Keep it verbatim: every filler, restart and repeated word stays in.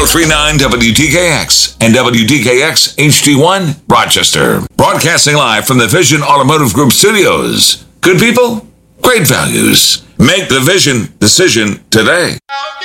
three nine W T K X and W T K X H D one, Rochester. Broadcasting live from the Vision Automotive Group studios. Good people, great values. Make the Vision decision today.